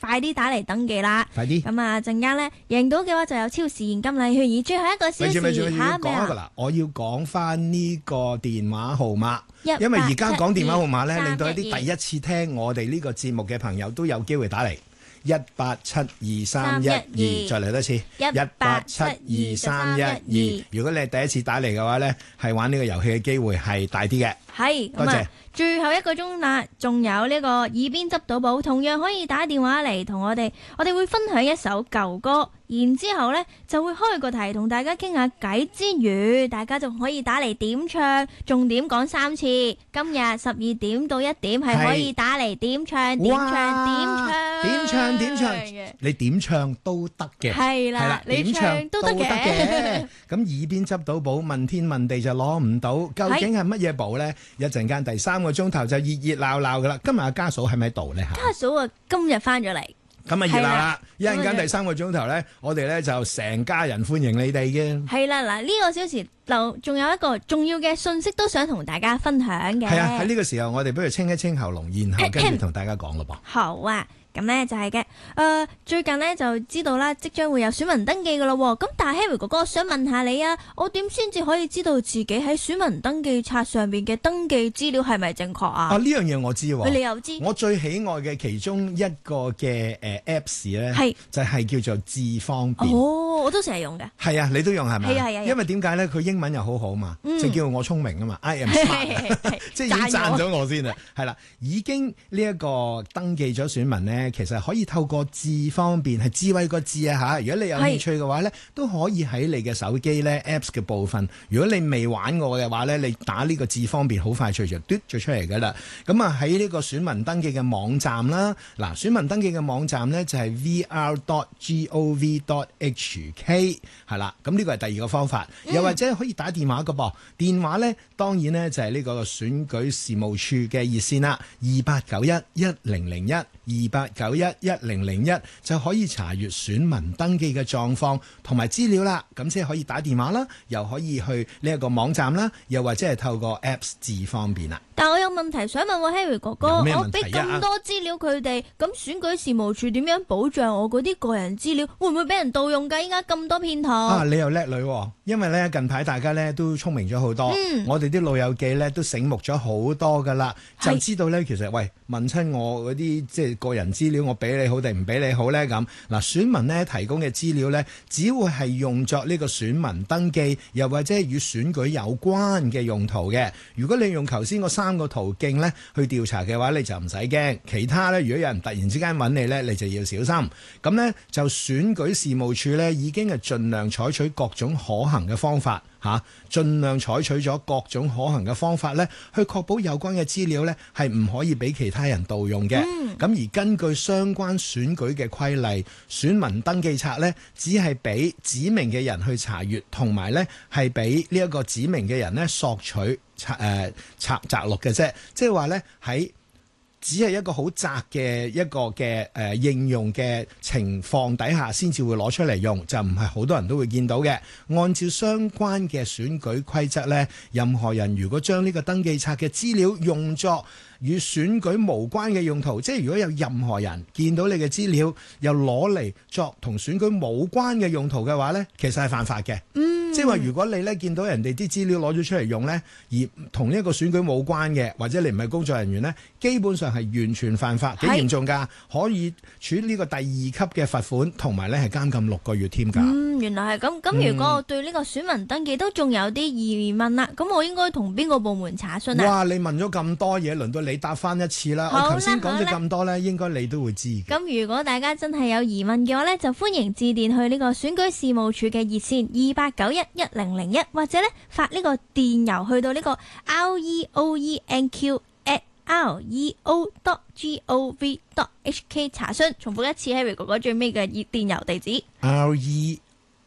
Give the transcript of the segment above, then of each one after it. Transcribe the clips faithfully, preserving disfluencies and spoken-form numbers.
快啲打嚟登記啦！ 快啲！ 咁啊陣間咧贏到嘅話就有超市現金禮券，而最後一個消息嚇咩啊？ 我要講翻呢個電話號碼，因為而家講電話號碼咧，令到一啲第一次聽我哋呢個節目嘅朋友都有機會打嚟。一八七二三一二，再嚟多次。一八七二三一二。如果你係第一次打嚟嘅話呢，係玩呢個遊戲嘅機會係大啲嘅。 係， 多謝。 最後一個鐘啦，仲有呢個耳邊執到寶，同樣可以打電話嚟同我哋，我哋會分享一首舊歌，然之後呢就會開個題同大家傾下偈之餘，大家仲可以打嚟點唱，重點講三次。今日十二點到一點係可以打嚟點唱，點唱，點唱， 點唱，點唱，你點唱都得嘅。 係啦，你唱都得嘅。 咁耳邊執到寶，問天問地就攞唔到，究竟係乜嘢寶呢？一陣間第三個鐘頭就熱熱鬧鬧噶啦。今日阿家嫂喺咪喺度呢？ 家嫂啊，今日翻咗嚟。 咁啊熱鬧啦！一陣間第三個鐘頭呢，我哋呢就成家人歡迎你哋嘅。 係啦，嗱呢個小時就仲有一個重要嘅信息都想同大家分享嘅。 係啊，喺呢個時候我哋不如清一清喉嚨，然後跟住同大家講咯噃。 好啊。咁呢就係嘅，誒、呃、最近呢就知道啦，即將會有選民登記噶咯。咁但係 Harry 哥哥想問下你啊，我點先至可以知道自己喺選民登記冊上邊嘅登記資料係咪正確啊？啊呢樣嘢我知喎， 你又知？ 我最喜愛嘅其中一個嘅誒 Apps 咧， 係就係叫做智方便。 哦，我都成日用嘅。係啊，你都用係咪？ 係啊係啊。 因為點解咧？佢英文又好好嘛， 嗯、 就叫我聰明啊嘛。I am smart，即係已經讚咗我先啦。係啦，已經呢一個登記咗選民咧，其實可以透過智方便係智慧個智啊嚇！如果你有興趣嘅話咧，都可以喺你嘅手機咧 Apps 嘅部分。如果你未玩過嘅話咧，你打呢個智方便好快脆就嘟咗出嚟㗎啦。咁啊喺呢個選民登記嘅網站啦，嗱選民登記嘅網站咧就係 v r dot gov dot h k 係啦。咁呢個係第二個方法，又或者可以打電話㗎噃。電話咧當然咧就係呢個選舉事務處嘅熱線啦，二八九一一零零一二八九一一零零一就可以查閱選民登記嘅狀況同埋資料啦。咁即係可以打電話啦，又可以去呢一個網站啦，又或者係透過 Apps 智方便啦。 但我有問題想問我 Harry 哥哥， 我俾咁多資料佢哋，咁選舉事務處點樣保障我嗰啲個人資料？會唔會俾人盜用㗎？依家咁多騙徒啊！你又叻女喎，因為咧近排大家咧都聰明咗好多，嗯、我哋啲老友記咧都醒目咗好多㗎啦，就知道咧其實喂問親我嗰啲即係個人資料，我俾你好定唔俾你好咧咁嗱？選民咧提供嘅資料咧，只會係用作呢個選民登記，又或者係與選舉有關嘅用途嘅。如果你用頭先嗰三個途徑咧去調查嘅話，你就唔使驚。其他咧，如果有人突然之間揾你咧，你就要小心。咁咧就選舉事務處咧已經係盡量採取各種可行嘅方法嚇，盡量採取咗各種可行嘅方法咧，去確保有關嘅資料咧係唔可以俾其他人盜用嘅。咁、嗯、而根據相關選舉嘅規例，選民登記冊咧只係俾指明嘅人去查閱，同埋咧係俾呢一個指明嘅人咧索取查誒查摘錄嘅啫。即係話咧喺只係一個好窄嘅一個嘅誒、呃、應用嘅情況底下，先至會攞出嚟用，就唔係好多人都會見到嘅。按照相關嘅選舉規則呢，任何人如果將呢個登記冊嘅資料用作與選舉無關嘅用途，即係如果有任何人見到你嘅資料又攞嚟作同選舉無關嘅用途嘅話呢，其實係犯法嘅。嗯，即係話如果你呢見到人哋啲資料攞咗出嚟用呢，而同呢一個選舉冇關嘅，或者你唔係工作人員呢，基本上係完全犯法，幾嚴重㗎，可以處呢個第二級嘅罰款，同埋呢係監禁六個月添㗎。 嗯，原來係咁。咁如果我對呢個選民登記都仲有啲疑問啦，咁、嗯、我應該同邊個部門查詢啊？哇！ 你問咗咁多嘢，輪到你答翻一次啦。我頭先講咗咁多呢，應該你都會知嘅。咁如果大家真係有疑問嘅話呢，就歡迎致電去呢個選舉事務處嘅熱線二八九一一零零一，或者呢發呢個電郵去到呢個 r e o e n q at r e o dot gov dot h k 查詢。重複一次 Harry 哥哥最尾嘅熱電郵地址 r e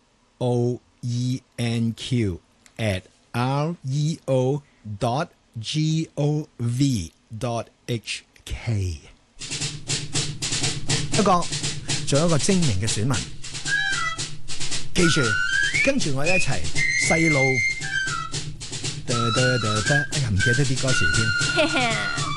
o e n q at r e o dot gov dot h k。 不過做一個精明嘅選民，記住跟住我一齊細路，哎呀唔記得啲歌詞添。